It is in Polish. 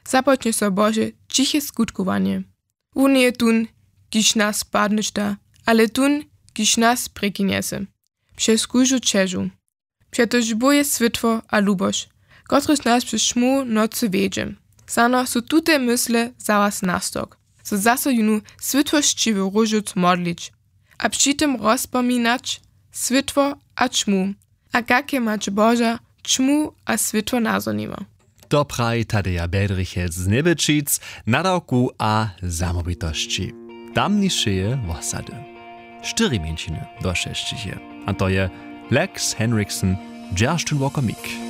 zapocznie so Bože ciche skutkowanie. On je tun, kiż nas padnyszta, ale tun, kiż nas prekinjese. Przez kużu czeżu. Przetoż boje switwo a lubosz, kotryż nas przez szmu nocy wiedzie. Sano so tute mysle za was nastok, so zaso junu switwościwy różuc modlić, a przy tym rozpominać switwo a czmu, a jakie macie Boża, czmu a switwo nazonima. To praji Tadeja Bedrichec z Niebyčic, nadawku a samobitości. Tam ni szyje wosady. 4 mięciny do 6. A to je Lex Henriksen, Gerstun Walker Meek.